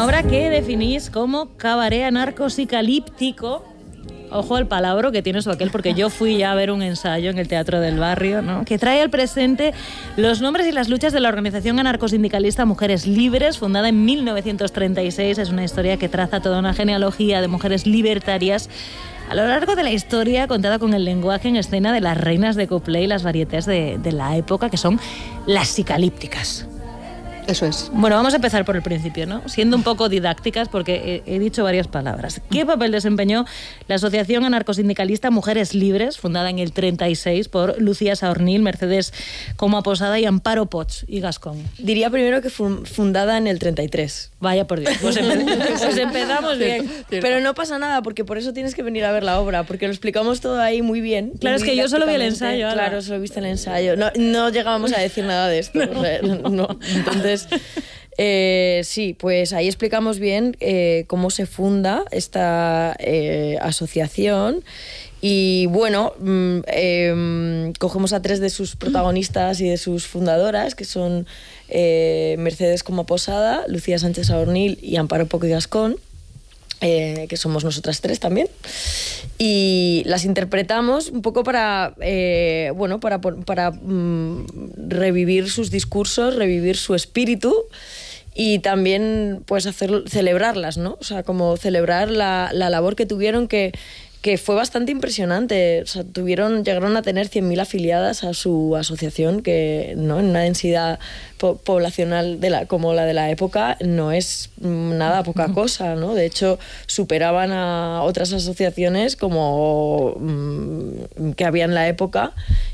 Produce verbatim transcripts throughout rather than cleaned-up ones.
obra que definís como cabaret anarcosicalíptico. Ojo al palabra que tiene su aquel, porque yo fui ya a ver un ensayo en el Teatro del Barrio, ¿no? Que trae al presente los nombres y las luchas de la organización anarcosindicalista Mujeres Libres, fundada en mil novecientos treinta y seis. Es una historia que traza toda una genealogía de mujeres libertarias a lo largo de la historia, contada con el lenguaje en escena de las reinas de couplet y las varietés de, de la época, que son las sicalípticas. Eso es. Bueno, vamos a empezar por el principio, ¿no? Siendo un poco didácticas, porque he, he dicho varias palabras. ¿Qué papel desempeñó la Asociación Anarcosindicalista Mujeres Libres, fundada en el treinta y seis por Lucía Saornil, Mercedes Coma Posada y Amparo Poch y Gascón? Diría primero que fue fundada en el treinta y tres. Vaya por Dios, pues, empe- pues empezamos bien. Pero no pasa nada, porque por eso tienes que venir a ver la obra, porque lo explicamos todo ahí muy bien. Claro, es que yo solo vi el ensayo. Claro, ahora. solo viste el ensayo. No, no llegábamos a decir nada de esto. No. O sea, no. Entonces, eh, sí, pues ahí explicamos bien eh, cómo se funda esta eh, asociación. Y bueno, eh, cogemos a tres de sus protagonistas y de sus fundadoras, que son eh, Mercedes Coma Posada, Lucía Sánchez Saornil y Amparo Poch y Gascón, eh, que somos nosotras tres también. Y las interpretamos un poco para, eh, bueno, para, para mm, revivir sus discursos, revivir su espíritu y también pues hacer, celebrarlas, ¿no? O sea, como celebrar la, la labor que tuvieron, que que fue bastante impresionante. O sea, tuvieron, llegaron a tener cien mil afiliadas a su asociación, que no, en una densidad po poblacional de la, como la de la época no es nada poca cosa, ¿no? De hecho, superaban a otras asociaciones como mmm, que había en la época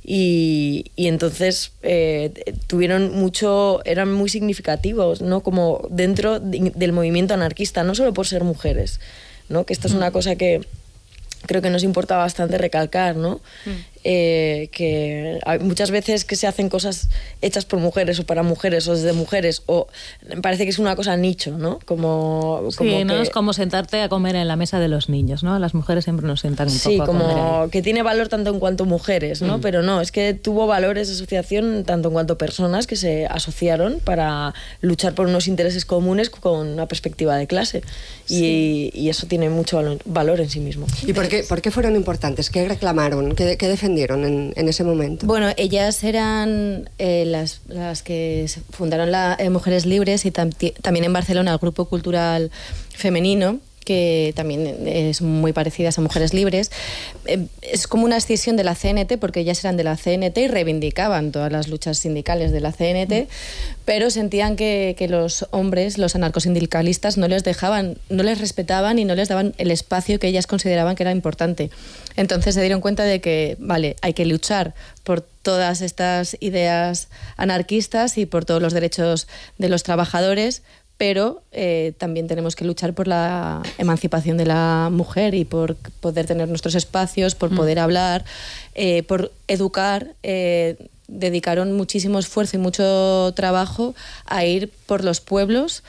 y, y entonces eh, tuvieron mucho, eran muy significativos, ¿no? Como dentro de, del movimiento anarquista, no solo por ser mujeres, ¿no? Que esto es una cosa que creo que nos importa bastante recalcar, ¿no? Mm. Eh, que hay muchas veces que se hacen cosas hechas por mujeres o para mujeres o desde mujeres, o parece que es una cosa nicho, ¿no? Como, sí, como no que, es como sentarte a comer en la mesa de los niños, ¿no? Las mujeres siempre nos sientan un sí, poco a como comer ahí. que tiene valor tanto en cuanto mujeres, ¿no? Mm. Pero no, es que tuvo valor esa asociación tanto en cuanto personas que se asociaron para luchar por unos intereses comunes con una perspectiva de clase. Sí. Y, y eso tiene mucho valor, valor en sí mismo. ¿Y por qué, por qué fueron importantes? ¿Qué reclamaron? ¿Qué, qué defendieron en, en ese momento? Bueno, ellas eran eh, las, las que fundaron la, eh, Mujeres Libres y tam también en Barcelona el Grupo Cultural Femenino, que también es muy parecidas a Mujeres Libres. Eh, es como una escisión de la C N T, porque ellas eran de la C N T y reivindicaban todas las luchas sindicales de la C N T, mm. pero sentían que, que los hombres, los anarcosindicalistas, no les dejaban, no les respetaban y no les daban el espacio que ellas consideraban que era importante. Entonces se dieron cuenta de que, vale, hay que luchar por todas estas ideas anarquistas y por todos los derechos de los trabajadores, pero eh, también tenemos que luchar por la emancipación de la mujer y por poder tener nuestros espacios, por poder mm. hablar, eh, por educar. Eh, dedicaron muchísimo esfuerzo y mucho trabajo a ir por los pueblos,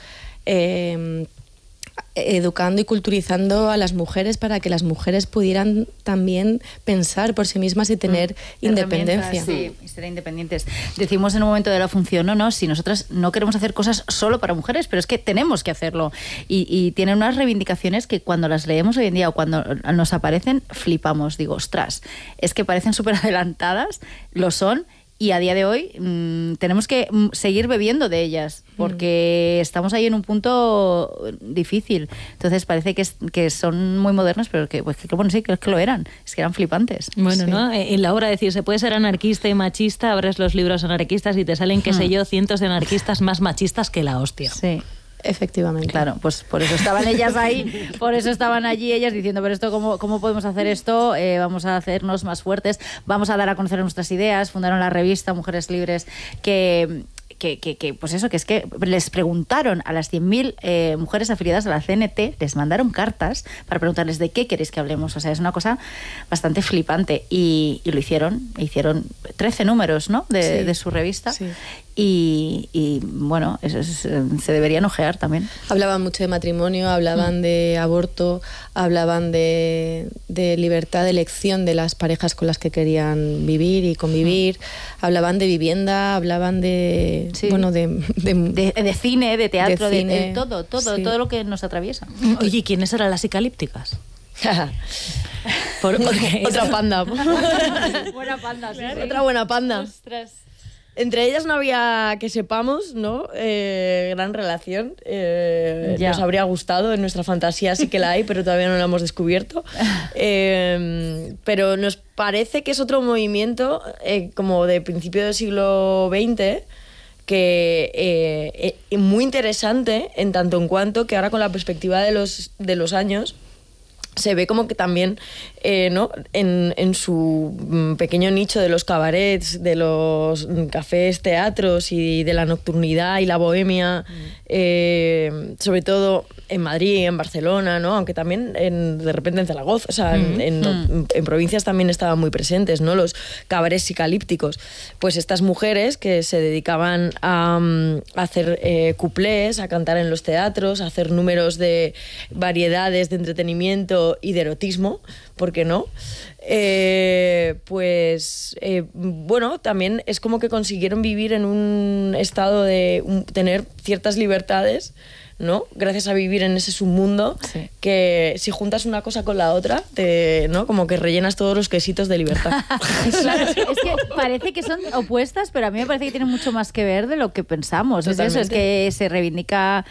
eh, educando y culturizando a las mujeres para que las mujeres pudieran también pensar por sí mismas y tener mm, independencia. Sí, y ser independientes. Decimos en un momento de la función, no, no, si nosotras no queremos hacer cosas solo para mujeres, pero es que tenemos que hacerlo. Y, y tienen unas reivindicaciones que cuando las leemos hoy en día o cuando nos aparecen, flipamos. Digo, ostras, es que parecen súper adelantadas, lo son. Y a día de hoy mmm, tenemos que seguir bebiendo de ellas, porque mm. estamos ahí en un punto difícil. Entonces parece que, es, que son muy modernos, pero que, pues, que bueno, sí, que, que lo eran. Es que eran flipantes. Bueno, sí. ¿no? En la obra decir, se puede ser anarquista y machista, abres los libros anarquistas y te salen, qué mm. sé yo, cientos de anarquistas más machistas que la hostia. Sí. Efectivamente. Claro, pues por eso estaban ellas ahí, por eso estaban allí ellas diciendo, pero esto, ¿cómo, cómo podemos hacer esto? Eh, vamos a hacernos más fuertes, vamos a dar a conocer nuestras ideas. Fundaron la revista Mujeres Libres, que... Que, que, que, pues eso, que es que les preguntaron a las cien mil eh, mujeres afiliadas a la C N T, les mandaron cartas para preguntarles de qué queréis que hablemos. O sea, es una cosa bastante flipante. Y, y lo hicieron, hicieron trece números, ¿no? De, sí. de su revista. Sí. Y, y bueno, eso es, se deberían ojear también. Hablaban mucho de matrimonio, hablaban mm. de aborto, hablaban de, de libertad de elección de las parejas con las que querían vivir y convivir, mm. hablaban de vivienda, hablaban de, sí. bueno, de, de, de, de cine, de teatro, de, cine, de, de todo, todo, sí. todo lo que nos atraviesa. Oye, ¿y quiénes eran las psicalípticas? Por, okay. Otra panda. Buena panda, sí, sí. Otra buena panda. Ostras. Entre ellas no había, que sepamos, ¿no? Eh, gran relación. Eh, nos habría gustado, en nuestra fantasía sí que la hay, pero todavía no la hemos descubierto. Eh, pero nos parece que es otro movimiento, eh, como de principio del siglo veinte, que eh, eh, muy interesante en tanto en cuanto que ahora con la perspectiva de los, de los años se ve como que también eh, ¿no? en, en su pequeño nicho de los cabarets, de los cafés, teatros y de la nocturnidad y la bohemia, mm. eh, sobre todo en Madrid, en Barcelona, ¿no? Aunque también en, de repente en Zaragoza, o sea, mm. en, en, mm. en provincias también estaban muy presentes, ¿no? Los cabarets psicalípticos. Pues estas mujeres que se dedicaban a, a hacer eh, cuplés, a cantar en los teatros, a hacer números de variedades de entretenimiento y de erotismo, ¿por qué no? Eh, pues eh, bueno, también es como que consiguieron vivir en un estado de un, tener ciertas libertades, ¿no? Gracias a vivir en ese submundo, sí. que si juntas una cosa con la otra, te, ¿no? Como que rellenas todos los quesitos de libertad. Claro, es que parece que son opuestas, pero a mí me parece que tienen mucho más que ver de lo que pensamos. Es eso, es que se reivindica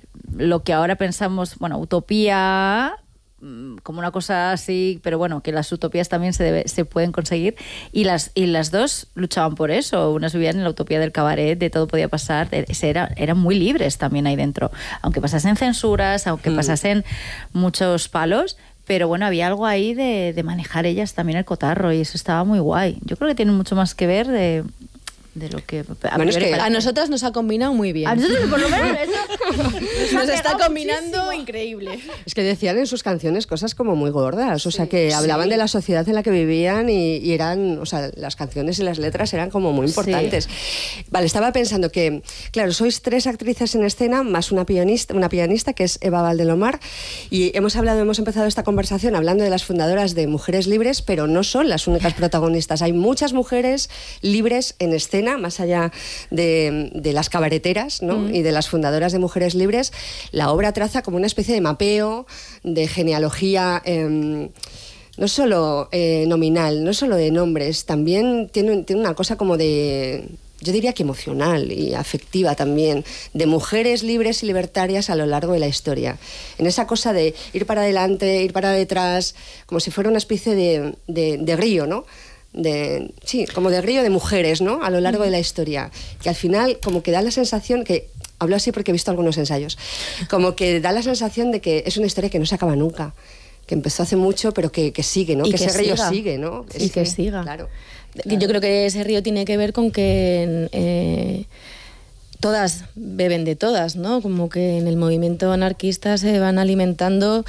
lo que ahora pensamos, bueno, utopía, como una cosa así, pero bueno, que las utopías también se, debe, se pueden conseguir, y las, y las dos luchaban por eso. Unas vivían en la utopía del cabaret, de todo podía pasar, de, era, eran muy libres también ahí dentro, aunque pasasen censuras, aunque mm. pasasen muchos palos, pero bueno, había algo ahí de, de manejar ellas también el cotarro, y eso estaba muy guay. Yo creo que tiene mucho más que ver de... de lo que a, bueno, es que a nosotras nos ha combinado muy bien. A nosotros por lo menos eso nos, nos está combinando muchísimo. Increíble. Es que decían en sus canciones cosas como muy gordas, o sí, sea, que hablaban sí. de la sociedad en la que vivían y, y eran, o sea, las canciones y las letras eran como muy importantes. Sí. Vale, estaba pensando que, claro, sois tres actrices en escena más una pianista, una pianista que es Eva Valdelomar, y hemos hablado, hemos empezado esta conversación hablando de las fundadoras de Mujeres Libres, pero no son las únicas protagonistas. Hay muchas mujeres libres en escena, más allá de, de las cabareteras, ¿no? Mm. y de las fundadoras de Mujeres Libres. La obra traza como una especie de mapeo, de genealogía, eh, no solo eh, nominal, no solo de nombres, también tiene, tiene una cosa como de, yo diría que emocional y afectiva también, de mujeres libres y libertarias a lo largo de la historia. En esa cosa de ir para adelante, ir para detrás, como si fuera una especie de, de, de río, ¿no? De, sí, como de río de mujeres, ¿no? A lo largo de la historia, que al final como que da la sensación que, hablo así porque he visto algunos ensayos, como que da la sensación de que es una historia que no se acaba nunca, que empezó hace mucho pero que, que sigue, ¿no? Que, que ese río sigue, ¿no? Y que, que siga. Claro, claro. Yo creo que ese río tiene que ver con que eh, todas beben de todas, ¿no? Como que en el movimiento anarquista se van alimentando,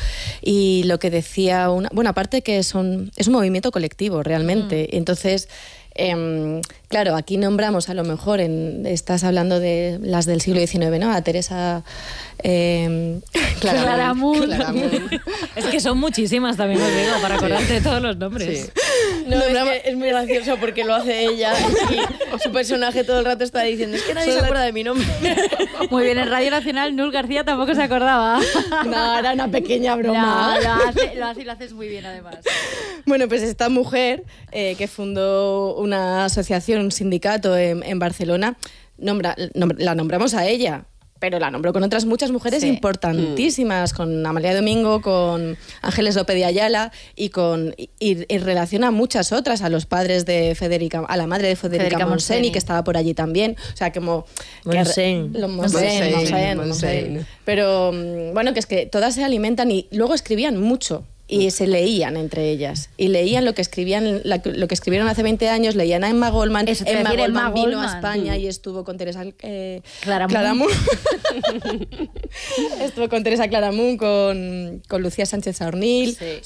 y lo que decía una... Bueno, aparte que son, es un movimiento colectivo realmente, mm. entonces... Eh, claro, aquí nombramos a lo mejor, en, estás hablando de las del siglo diecinueve, ¿no? A Teresa eh, Claramunt. Claramunt. Es que son muchísimas también, os digo, para acordarte sí. de todos los nombres. Sí. No, es, que es muy gracioso porque lo hace ella y su personaje todo el rato está diciendo, es que nadie se acuerda de mi nombre. Muy bien, en Radio Nacional Nul García tampoco se acordaba. No, era una pequeña broma. No, lo hace, lo hace y lo haces muy bien además. Bueno, pues esta mujer eh, que fundó una asociación, un sindicato en, en Barcelona, nombra, nombra, la nombramos a ella, pero la nombró con otras muchas mujeres sí. importantísimas, mm. con Amalia Domingo, con Ángeles López de Ayala y con y, y relaciona a muchas otras, a los padres de Federica, a la madre de Federica, Federica Montseny, Montseny, que estaba por allí también, o sea, como Montseny, Montseny, Montseny, Montseny. Pero bueno, que es que todas se alimentan y luego escribían mucho. Y se leían entre ellas. Y leían lo que escribían, la, lo que escribieron hace veinte años, leían a Emma Goldman. Eso, Emma Goldman, Emma Goldman vino a España y estuvo con Teresa eh, Claramunt. Claramunt. Estuvo con Teresa Claramunt, con, con Lucía Sánchez Saornil. Sí. O sea,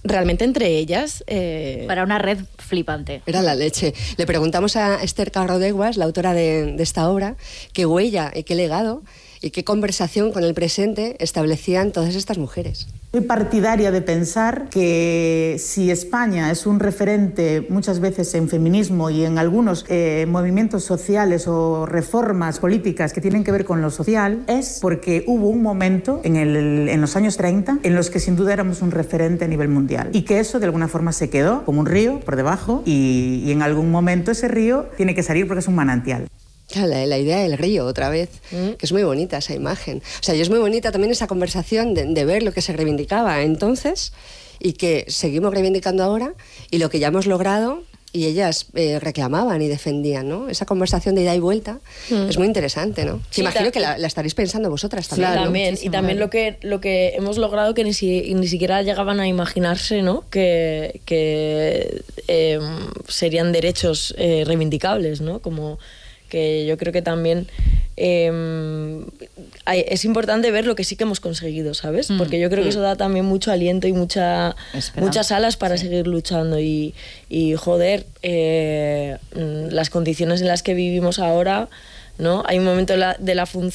realmente entre ellas... Eh... Para una red flipante. Era la leche. Le preguntamos a Esther Carrodeguas, la autora de, de esta obra, qué huella y qué legado y qué conversación con el presente establecían todas estas mujeres. Soy partidaria de pensar que si España es un referente muchas veces en feminismo y en algunos eh, movimientos sociales o reformas políticas que tienen que ver con lo social, es porque hubo un momento en, el, en los años treinta en los que sin duda éramos un referente a nivel mundial y que eso de alguna forma se quedó como un río por debajo y, y en algún momento ese río tiene que salir porque es un manantial. Claro, la, la idea del río, otra vez, mm. que es muy bonita esa imagen. O sea, y es muy bonita también esa conversación de, de ver lo que se reivindicaba entonces y que seguimos reivindicando ahora y lo que ya hemos logrado y ellas eh, reclamaban y defendían, ¿no? Esa conversación de ida y vuelta mm. es muy interesante, ¿no? Sí, imagino ta- que la, la estaréis pensando vosotras también. Claro, ¿no? también. Y también lo que, lo que hemos logrado que ni, si, ni siquiera llegaban a imaginarse, ¿no? Que, que eh, serían derechos eh, reivindicables, ¿no? Como... que yo creo que también eh, hay, es importante ver lo que sí que hemos conseguido, ¿sabes? Mm, Porque yo creo mm. que eso da también mucho aliento y mucha, muchas alas para sí. seguir luchando y, y joder, eh, las condiciones en las que vivimos ahora, ¿no? Hay un momento de la, de la función